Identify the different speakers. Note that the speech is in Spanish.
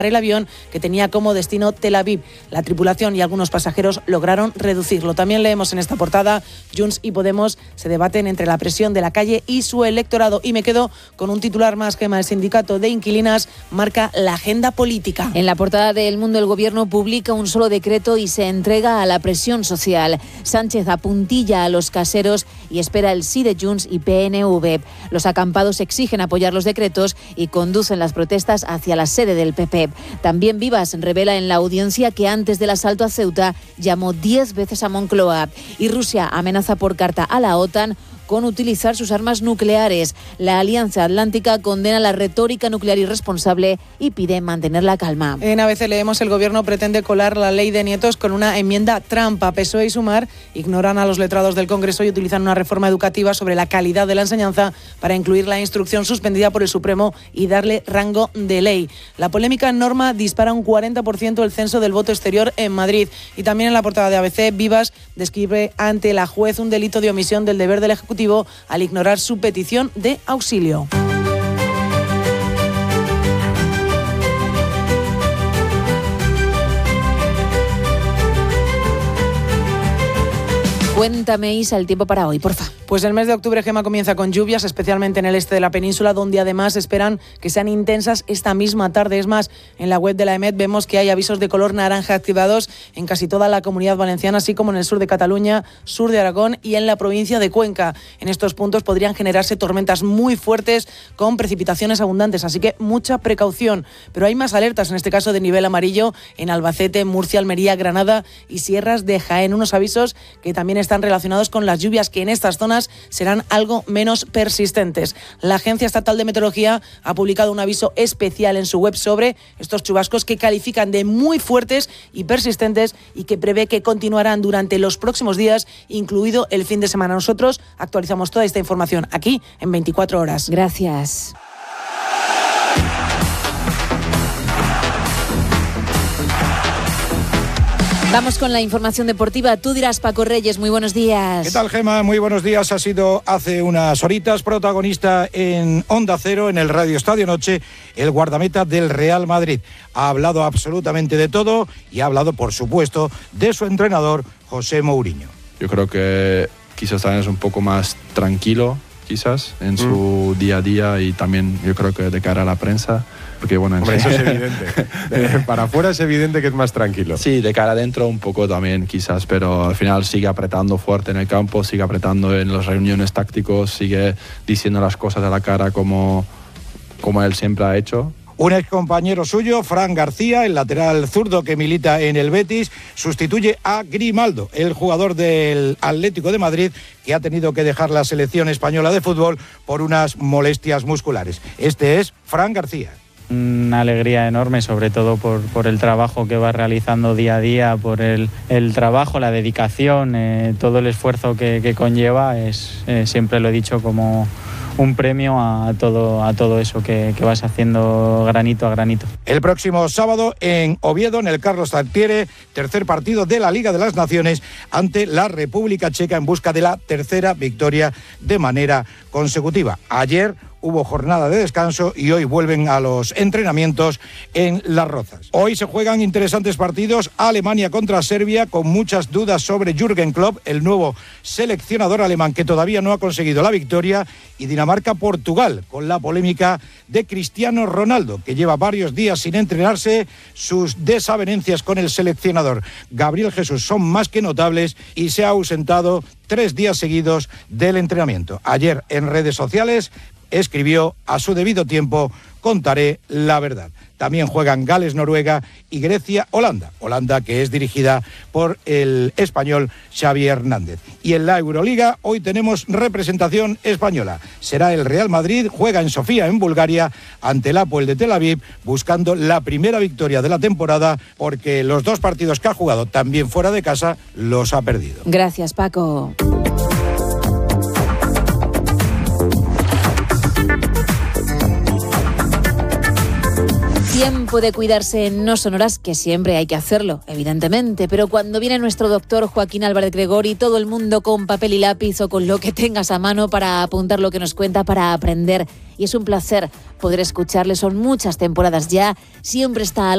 Speaker 1: el avión que tenía como destino Tel Aviv. La tripulación y algunos pasajeros lograron reducirlo. También leemos en esta portada: Junts y Podemos se debaten entre la presión de la calle y su electorado. Y me quedo con un titular más, Gema. El sindicato de inquilinas marca la agenda política.
Speaker 2: En la portada de El Mundo, el Gobierno publica un solo decreto y se entrega a la presión social. Sánchez apuntilla a los caseros y espera el sí de Junts y PNV. Los acampados exigen apoyar los decretos y conducen las protestas hacia la sede del PP. También Vivas revela en la audiencia que antes del asalto a Ceuta llamó 10 veces a Moncloa. Y Rusia amenaza por carta a la OTAN con utilizar sus armas nucleares. La Alianza Atlántica condena la retórica nuclear irresponsable y pide mantener la calma.
Speaker 1: En ABC leemos: el Gobierno pretende colar la ley de nietos con una enmienda trampa. PSOE y Sumar ignoran a los letrados del Congreso y utilizan una reforma educativa sobre la calidad de la enseñanza para incluir la instrucción suspendida por el Supremo y darle rango de ley. La polémica norma dispara un 40% el censo del voto exterior en Madrid. Y también en la portada de ABC, Vivas describe ante la juez un delito de omisión del deber del Ejecutivo al ignorar su petición de auxilio.
Speaker 2: Cuéntame, Isa, el tiempo para hoy, porfa.
Speaker 1: Pues el mes de octubre, Gema, comienza con lluvias, especialmente en el este de la península, donde además esperan que sean intensas esta misma tarde. Es más, en la web de la EMET vemos que hay avisos de color naranja activados en casi toda la Comunidad Valenciana, así como en el sur de Cataluña, sur de Aragón y en la provincia de Cuenca. En estos puntos podrían generarse tormentas muy fuertes con precipitaciones abundantes, así que mucha precaución. Pero hay más alertas, en este caso de nivel amarillo, en Albacete, Murcia, Almería, Granada y sierras de Jaén. Unos avisos que también están relacionados con las lluvias, que en estas zonas serán algo menos persistentes. La Agencia Estatal de Meteorología ha publicado un aviso especial en su web sobre estos chubascos que califican de muy fuertes y persistentes y que prevé que continuarán durante los próximos días, incluido el fin de semana. Nosotros actualizamos toda esta información aquí en 24 horas.
Speaker 2: Gracias. Vamos con la información deportiva. Tú dirás, Paco Reyes, muy buenos días.
Speaker 3: ¿Qué tal, Gema? Muy buenos días. Ha sido hace unas horitas protagonista en Onda Cero, en el Radio Estadio Noche, el guardameta del Real Madrid. Ha hablado absolutamente de todo y ha hablado, por supuesto, de su entrenador, José Mourinho.
Speaker 4: Yo creo que quizás también es un poco más tranquilo, quizás, en su día a día, y también yo creo que de cara a la prensa. Porque, bueno,
Speaker 5: hombre, eso es evidente. Para afuera es evidente que es más tranquilo.
Speaker 4: Sí, de cara adentro un poco también, quizás, pero al final sigue apretando fuerte en el campo, sigue apretando en las reuniones tácticos, sigue diciendo las cosas a la cara como él siempre ha hecho.
Speaker 3: Un excompañero suyo, Fran García, el lateral zurdo que milita en el Betis, sustituye a Grimaldo, el jugador del Atlético de Madrid, que ha tenido que dejar la selección española de fútbol por unas molestias musculares. Este es Fran García.
Speaker 6: Una alegría enorme, sobre todo por el trabajo que va realizando día a día, por el trabajo, la dedicación, todo el esfuerzo que conlleva. Siempre lo he dicho, como un premio a todo eso que vas haciendo granito a granito.
Speaker 3: El próximo sábado en Oviedo, en el Carlos Tartiere, tercer partido de la Liga de las Naciones ante la República Checa en busca de la tercera victoria de manera consecutiva. Ayer hubo jornada de descanso y hoy vuelven a los entrenamientos en Las Rozas. Hoy se juegan interesantes partidos: Alemania contra Serbia, con muchas dudas sobre Jürgen Klopp, el nuevo seleccionador alemán que todavía no ha conseguido la victoria, y Dinamarca-Portugal, con la polémica de Cristiano Ronaldo, que lleva varios días sin entrenarse. Sus desavenencias con el seleccionador Gabriel Jesús son más que notables y se ha ausentado 3 días seguidos del entrenamiento. Ayer en redes sociales escribió: a su debido tiempo contaré la verdad. También juegan Gales-Noruega y Grecia-Holanda. Holanda, que es dirigida por el español Xavi Hernández. Y en la Euroliga hoy tenemos representación española. Será el Real Madrid, juega en Sofía, en Bulgaria, ante el Hapoel de Tel Aviv, buscando la primera victoria de la temporada, porque los 2 partidos que ha jugado también fuera de casa los ha perdido.
Speaker 2: Gracias, Paco. Tiempo de cuidarse en No Son Horas, que siempre hay que hacerlo, evidentemente, pero cuando viene nuestro doctor Joaquín Álvarez Gregori, todo el mundo con papel y lápiz o con lo que tengas a mano para apuntar lo que nos cuenta, para aprender. Y es un placer poder escucharle, son muchas temporadas ya, siempre está